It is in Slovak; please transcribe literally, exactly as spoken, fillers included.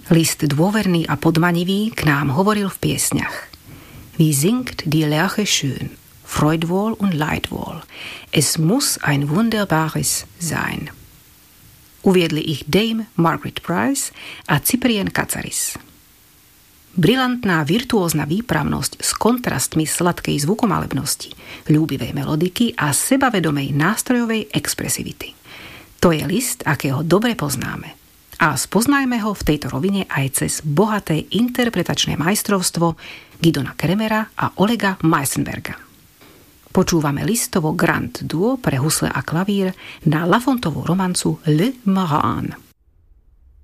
List dôverný a podmanivý k nám hovoril v piesňach. Wie singt die Lerche schön, Freud wohl und Leid wohl. Es muss ein wunderbares sein. Uviedli ich Dame Margaret Price a Cyprien Katsaris. Brilantná virtuózna výpravnosť s kontrastmi sladkej zvukomalebnosti, ľúbivej melodiky a sebavedomej nástrojovej expresivity. To je list, akého dobre poznáme. A spoznajme ho v tejto rovine aj cez bohaté interpretačné majstrovstvo Gidona Kremera a Olega Meisenberga. Počúvame listovo grand duo pre husle a klavír na Lafontovú romancu Le Marin.